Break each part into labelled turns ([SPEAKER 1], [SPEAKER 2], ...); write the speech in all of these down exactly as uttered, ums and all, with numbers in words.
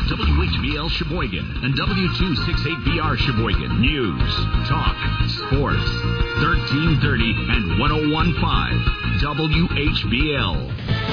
[SPEAKER 1] W H B L Sheboygan and W two sixty-eight B R Sheboygan. News, talk, sports. thirteen thirty and ten fifteen W H B L.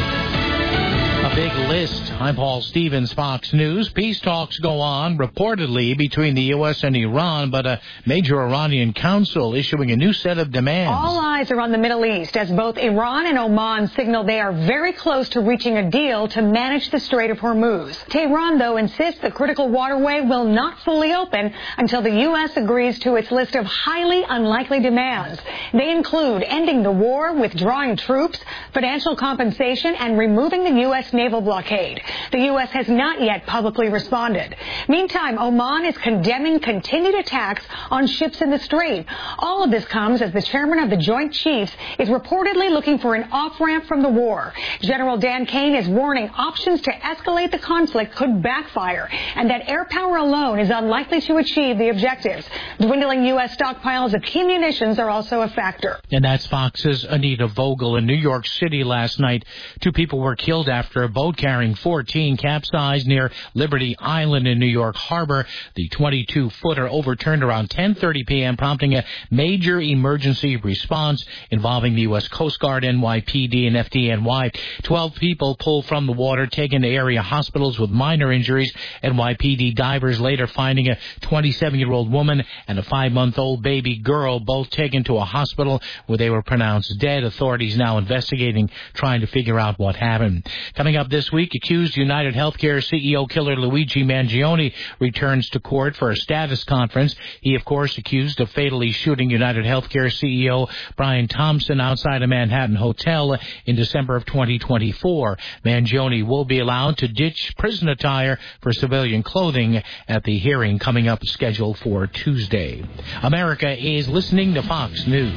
[SPEAKER 2] A big list. I'm Paul Stevens, Fox News. Peace talks go on, reportedly, between the U S and Iran, but a major Iranian council issuing a new set of demands.
[SPEAKER 3] All eyes are on the Middle East as both Iran and Oman signal they are very close to reaching a deal to manage the Strait of Hormuz. Tehran, though, insists the critical waterway will not fully open until the U S agrees to its list of highly unlikely demands. They include ending the war, withdrawing troops, financial compensation, and removing the U S naval blockade. The U S has not yet publicly responded. Meantime, Oman is condemning continued attacks on ships in the strait. All of this comes as the chairman of the Joint Chiefs is reportedly looking for an off-ramp from the war. General Dan Kane is warning options to escalate the conflict could backfire and that air power alone is unlikely to achieve the objectives. Dwindling U S stockpiles of key munitions are also a factor.
[SPEAKER 2] And that's Fox's Anita Vogel. In New York City last night, two people were killed after a boat carrying fourteen capsized near Liberty Island in New York Harbor. The twenty-two footer overturned around ten thirty p.m., prompting a major emergency response involving the U S Coast Guard, N Y P D, and F D N Y. Twelve people pulled from the water, taken to area hospitals with minor injuries. N Y P D divers later finding a twenty-seven-year-old woman and a five-month-old baby girl, both taken to a hospital where they were pronounced dead. Authorities now investigating, trying to figure out what happened. Coming up this week, accused United Healthcare C E O killer Luigi Mangione returns to court for a status conference. He, of course, accused of fatally shooting United Healthcare C E O Brian Thompson outside a Manhattan hotel in December of twenty twenty-four. Mangione will be allowed to ditch prison attire for civilian clothing at the hearing coming up scheduled for Tuesday. America is listening to Fox News.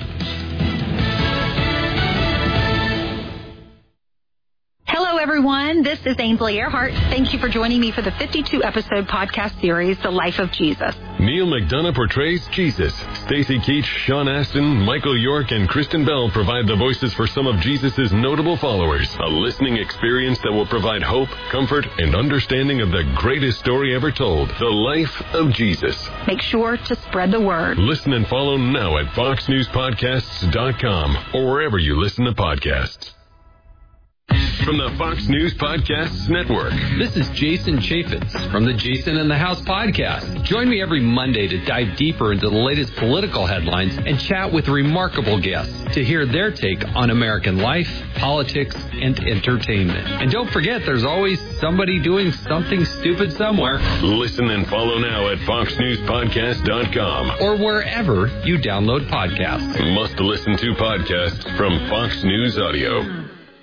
[SPEAKER 4] Hello, everyone. This is Ainsley Earhart. Thank you for joining me for the fifty-two episode podcast series, The Life of Jesus.
[SPEAKER 5] Neil McDonough portrays Jesus. Stacey Keach, Sean Astin, Michael York, and Kristen Bell provide the voices for some of Jesus' notable followers. A listening experience that will provide hope, comfort, and understanding of the greatest story ever told, The Life of Jesus.
[SPEAKER 4] Make sure to spread the word.
[SPEAKER 5] Listen and follow now at fox news podcasts dot com or wherever you listen to podcasts. From the Fox News Podcasts Network.
[SPEAKER 6] This is Jason Chaffetz from the Jason in the House podcast. Join me every Monday to dive deeper into the latest political headlines and chat with remarkable guests to hear their take on American life, politics, and entertainment. And don't forget, there's always somebody doing something stupid somewhere.
[SPEAKER 5] Listen and follow now at fox news podcast dot com
[SPEAKER 6] or wherever you download podcasts.
[SPEAKER 5] Must listen to podcasts from Fox News Audio.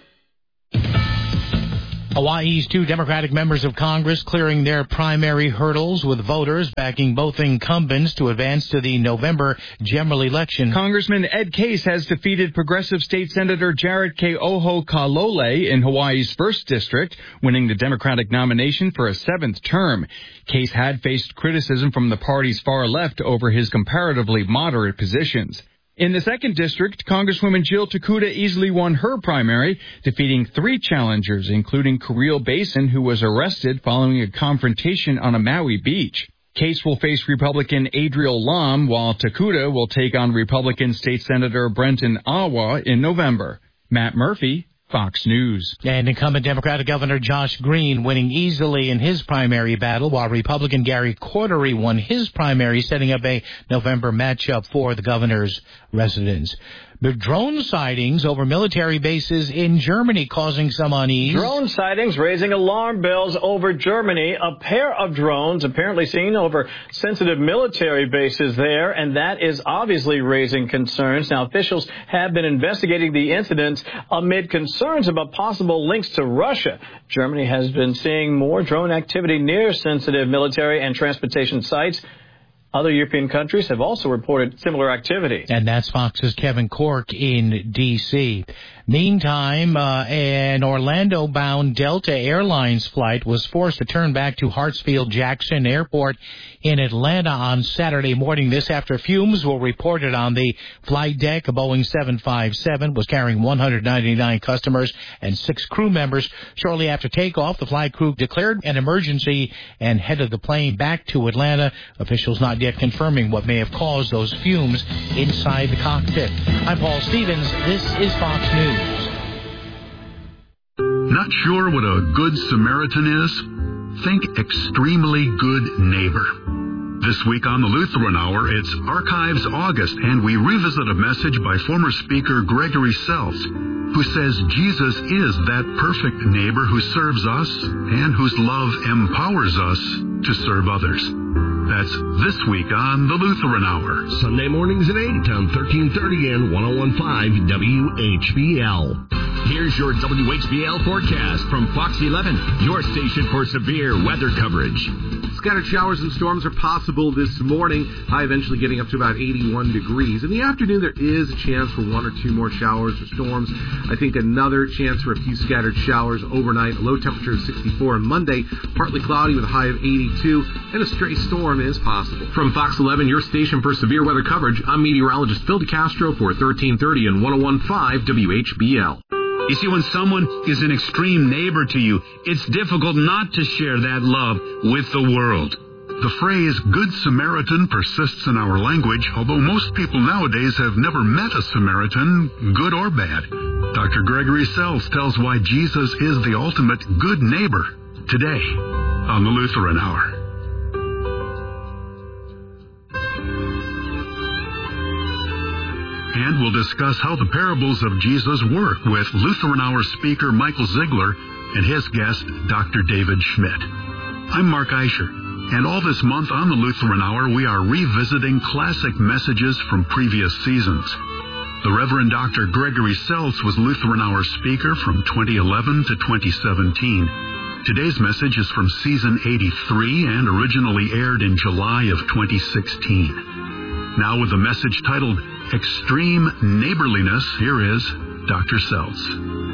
[SPEAKER 2] Hawaii's two Democratic members of Congress clearing their primary hurdles with voters backing both incumbents to advance to the November general election.
[SPEAKER 7] Congressman Ed Case has defeated Progressive State Senator Jared Keoho Kalole in Hawaii's first district, winning the Democratic nomination for a seventh term. Case had faced criticism from the party's far left over his comparatively moderate positions. In the second district, Congresswoman Jill Takuda easily won her primary, defeating three challengers, including Kirill Basin, who was arrested following a confrontation on a Maui beach. Case will face Republican Adriel Lom, while Takuda will take on Republican State Senator Brenton Awa in November. Matt Murphy, Fox News.
[SPEAKER 2] And incumbent Democratic Governor Josh Green winning easily in his primary battle, while Republican Gary Cordery won his primary, setting up a November matchup for the governor's residence. The drone sightings over military bases in Germany causing some unease.
[SPEAKER 8] Drone sightings raising alarm bells over Germany. A pair of drones apparently seen over sensitive military bases there, and that is obviously raising concerns. Now, officials have been investigating the incidents amid concerns about possible links to Russia. Germany has been seeing more drone activity near sensitive military and transportation sites. Other European countries have also reported similar activity.
[SPEAKER 2] And that's Fox's Kevin Corke in D C Meantime, uh, an Orlando-bound Delta Airlines flight was forced to turn back to Hartsfield-Jackson Airport in Atlanta on Saturday morning. This after fumes were reported on the flight deck. A Boeing seven fifty-seven was carrying one hundred ninety-nine customers and six crew members. Shortly after takeoff, the flight crew declared an emergency and headed the plane back to Atlanta. Officials not yet confirming what may have caused those fumes inside the cockpit. I'm Paul Stevens. This is Fox News.
[SPEAKER 9] Not sure what a good Samaritan is? Think extremely good neighbor. This week on the Lutheran Hour, it's Archives August, and we revisit a message by former speaker Gregory Seltz, who says Jesus is that perfect neighbor who serves us and whose love empowers us to serve others. That's this week on the Lutheran Hour.
[SPEAKER 1] Sunday mornings at eight on thirteen thirty and ten fifteen W H B L. Here's your W H B L forecast from Fox eleven, your station for severe weather coverage.
[SPEAKER 10] Scattered showers and storms are possible this morning, high eventually getting up to about eighty-one degrees. In the afternoon, there is a chance for one or two more showers or storms. I think another chance for a few scattered showers overnight. A low temperature of sixty-four. And Monday, partly cloudy with a high of eighty-two, and a stray storm is possible.
[SPEAKER 11] From Fox eleven, your station for severe weather coverage, I'm meteorologist Phil DeCastro for thirteen thirty and ten fifteen W H B L.
[SPEAKER 12] You see, when someone is an extreme neighbor to you, it's difficult not to share that love with the world.
[SPEAKER 9] The phrase Good Samaritan persists in our language, although most people nowadays have never met a Samaritan, good or bad. Doctor Gregory Seltz tells why Jesus is the ultimate good neighbor today on the Lutheran Hour. And we'll discuss how the parables of Jesus work with Lutheran Hour speaker Michael Ziegler and his guest, Doctor David Schmidt. I'm Mark Eicher, and all this month on the Lutheran Hour, we are revisiting classic messages from previous seasons. The Reverend Doctor Gregory Seltz was Lutheran Hour speaker from twenty eleven to twenty seventeen. Today's message is from season eighty-three and originally aired in July of twenty sixteen. Now with a message titled Extreme Neighborliness, here is Doctor Seltz.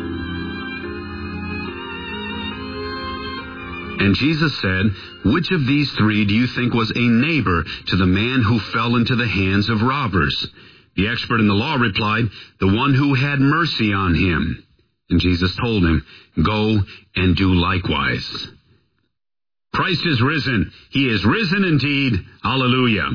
[SPEAKER 12] And Jesus said, "Which of these three do you think was a neighbor to the man who fell into the hands of robbers?" The expert in the law replied, "The one who had mercy on him." And Jesus told him, "Go and do likewise." Christ is risen. He is risen indeed. Hallelujah.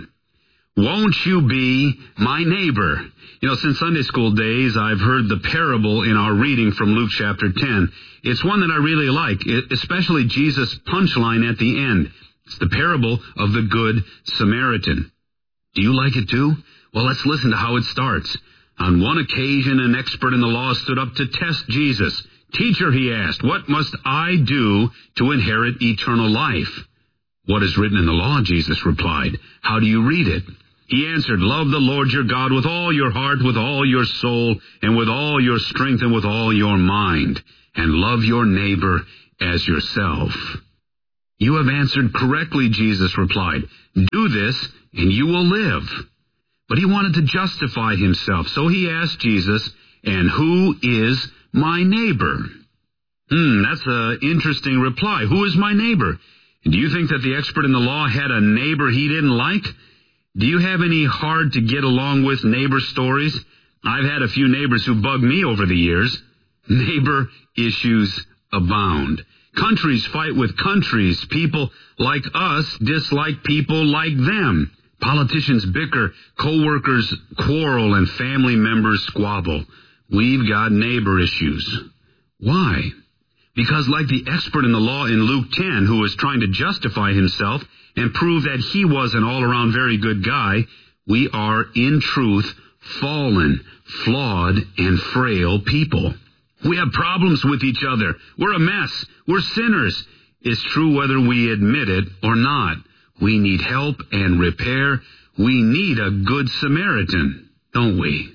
[SPEAKER 12] Won't you be my neighbor? You know, since Sunday school days, I've heard the parable in our reading from Luke chapter ten. It's one that I really like, especially Jesus' punchline at the end. It's the parable of the Good Samaritan. Do you like it too? Well, let's listen to how it starts. On one occasion, an expert in the law stood up to test Jesus. "Teacher," he asked, "what must I do to inherit eternal life?" "What is written in the law?" Jesus replied. "How do you read it?" He answered, "Love the Lord your God with all your heart, with all your soul, and with all your strength, and with all your mind, and love your neighbor as yourself." "You have answered correctly," Jesus replied. "Do this, and you will live." But he wanted to justify himself, so he asked Jesus, "And who is my neighbor?" Hmm, that's an interesting reply. Who is my neighbor? Do you think that the expert in the law had a neighbor he didn't like? Do you have any hard to get along with neighbor stories? I've had a few neighbors who bugged me over the years. Neighbor issues abound. Countries fight with countries. People like us dislike people like them. Politicians bicker, co-workers quarrel, and family members squabble. We've got neighbor issues. Why? Because like the expert in the law in Luke ten, who was trying to justify himself and prove that he was an all-around very good guy, we are, in truth, fallen, flawed, and frail people. We have problems with each other. We're a mess. We're sinners. It's true whether we admit it or not. We need help and repair. We need a good Samaritan, don't we?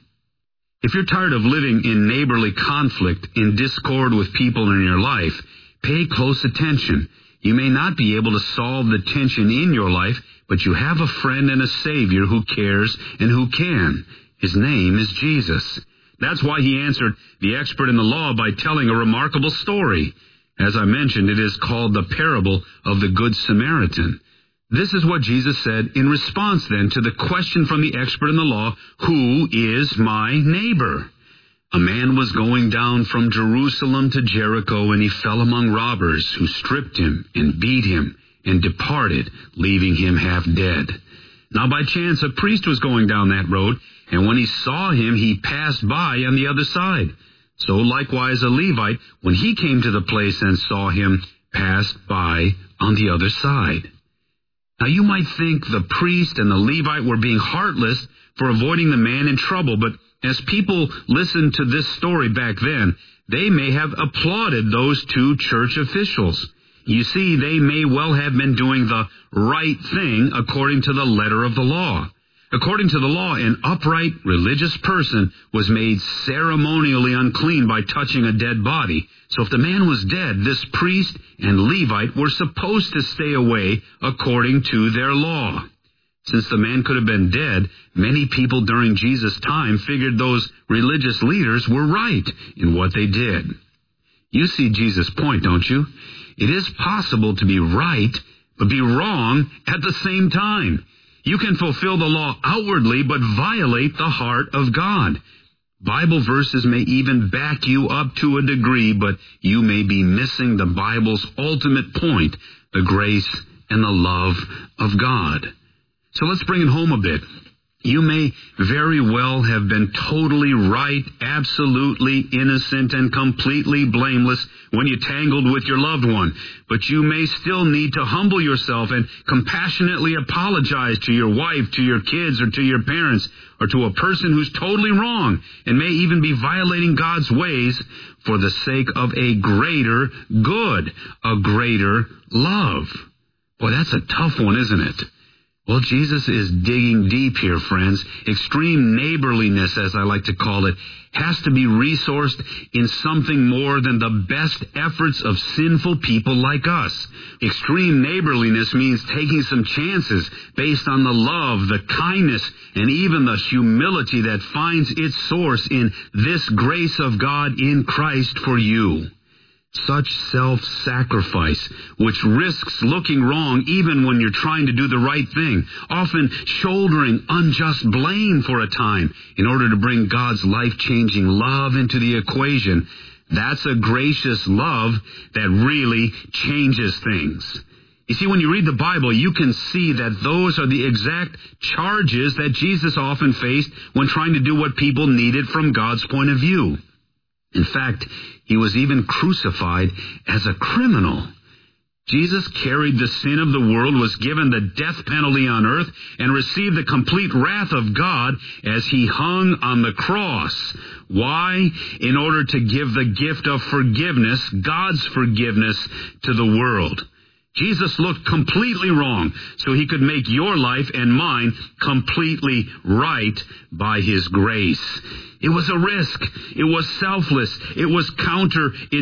[SPEAKER 12] If you're tired of living in neighborly conflict, in discord with people in your life, pay close attention. You may not be able to solve the tension in your life, but you have a friend and a Savior who cares and who can. His name is Jesus. That's why he answered the expert in the law by telling a remarkable story. As I mentioned, it is called the parable of the Good Samaritan. This is what Jesus said in response then to the question from the expert in the law, who is my neighbor? A man was going down from Jerusalem to Jericho, and he fell among robbers who stripped him and beat him and departed, leaving him half dead. Now by chance a priest was going down that road, and when he saw him, he passed by on the other side. So likewise a Levite, when he came to the place and saw him, passed by on the other side. Now you might think the priest and the Levite were being heartless for avoiding the man in trouble, but as people listened to this story back then, they may have applauded those two church officials. You see, they may well have been doing the right thing according to the letter of the law. According to the law, an upright religious person was made ceremonially unclean by touching a dead body. So if the man was dead, this priest and Levite were supposed to stay away according to their law. Since the man could have been dead, many people during Jesus' time figured those religious leaders were right in what they did. You see Jesus' point, don't you? It is possible to be right, but be wrong at the same time. You can fulfill the law outwardly, but violate the heart of God. Bible verses may even back you up to a degree, but you may be missing the Bible's ultimate point, the grace and the love of God. So let's bring it home a bit. You may very well have been totally right, absolutely innocent, and completely blameless when you tangled with your loved one. But you may still need to humble yourself and compassionately apologize to your wife, to your kids, or to your parents, or to a person who's totally wrong and may even be violating God's ways for the sake of a greater good, a greater love. Boy, that's a tough one, isn't it? Well, Jesus is digging deep here, friends. Extreme neighborliness, as I like to call it, has to be resourced in something more than the best efforts of sinful people like us. Extreme neighborliness means taking some chances based on the love, the kindness, and even the humility that finds its source in this grace of God in Christ for you. Such self-sacrifice, which risks looking wrong even when you're trying to do the right thing, often shouldering unjust blame for a time in order to bring God's life-changing love into the equation, that's a gracious love that really changes things. You see, when you read the Bible, you can see that those are the exact charges that Jesus often faced when trying to do what people needed from God's point of view. In fact, he was even crucified as a criminal. Jesus carried the sin of the world, was given the death penalty on earth, and received the complete wrath of God as he hung on the cross. Why? In order to give the gift of forgiveness, God's forgiveness, to the world. Jesus looked completely wrong, so he could make your life and mine completely right by his grace. It was a risk. It was selfless. It was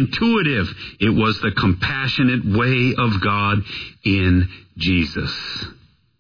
[SPEAKER 12] counterintuitive. It was the compassionate way of God in Jesus.